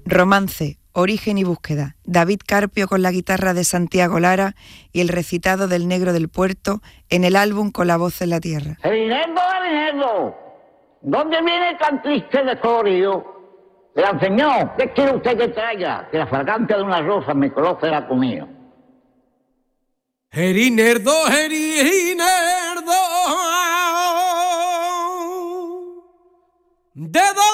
Romance, origen y búsqueda. David Carpio con la guitarra de Santiago Lara y el recitado del Negro del Puerto en el álbum Con la voz en la tierra. Herinerdo, ¿dónde viene tan triste descolorido? Gran señor, ¿qué quiere usted que traiga? Que la fragancia de una rosa me coloque la comida. Herinerdo, ¿de dónde